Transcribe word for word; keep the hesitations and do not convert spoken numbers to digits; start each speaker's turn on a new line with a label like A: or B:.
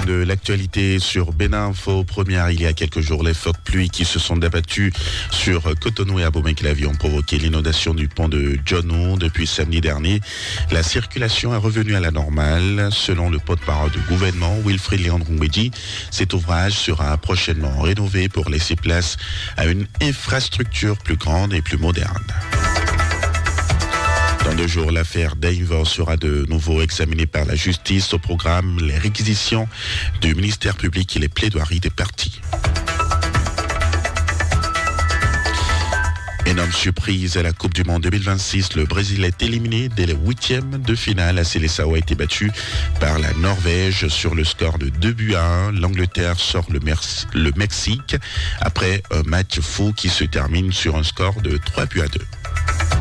A: une de l'actualité sur Bénin Info. Première, il y a quelques jours, les fortes pluies qui se sont abattues sur Cotonou et Abomey-Clavier ont provoqué l'inondation du pont de Djonou. Depuis samedi dernier, la circulation est revenue à la normale. Selon le porte-parole du gouvernement, Wilfried Léandre-Ngwedi, cet ouvrage sera prochainement rénové pour laisser place à une infrastructure plus grande et plus moderne. Dans deux jours, l'affaire Dainvor sera de nouveau examinée par la justice. Au programme, les réquisitions du ministère public et les plaidoiries des partis. Énorme surprise à la Coupe du Monde deux mille vingt-six. Le Brésil est éliminé dès les huitièmes de finale. La Seleção a été battue par la Norvège sur le score de deux buts à un. L'Angleterre sort le, Mer- le Mexique après un match fou qui se termine sur un score de trois buts à deux.